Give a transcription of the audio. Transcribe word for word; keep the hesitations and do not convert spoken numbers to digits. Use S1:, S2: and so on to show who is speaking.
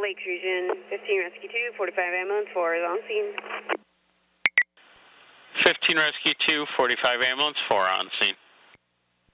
S1: Lake Region, fifteen Rescue two, forty-five ambulance for on scene.
S2: fifteen Rescue two, forty-five ambulance for on scene.